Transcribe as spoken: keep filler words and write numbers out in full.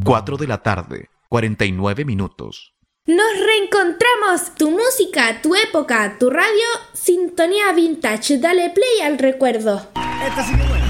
cuatro de la tarde, cuarenta y nueve minutos. Nos reencontramos, tu música, tu época, tu radio, Sintonía Vintage. Dale play al recuerdo. Esta sí que buena.